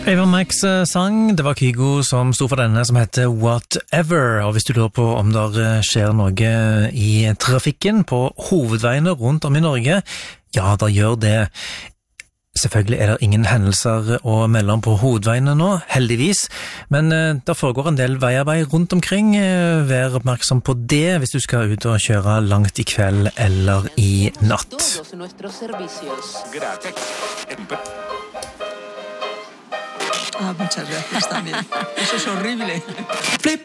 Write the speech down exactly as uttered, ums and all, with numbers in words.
Ava Max sang, det var Kygo som stod for denne som heter Whatever, og hvis du lurer på om det skjer noe i trafikken på hovedveiene rundt om i Norge, ja, da gjør det. Selvfølgelig er det ingen hendelser å melde om på hovedveiene nå, heldigvis, men det foregår en del veiarbeid rundt omkring. Vær oppmerksom på det hvis du skal ut og kjøre langt i kveld eller i natt. Ah, muchas gracias también. Eso es horrible. Flip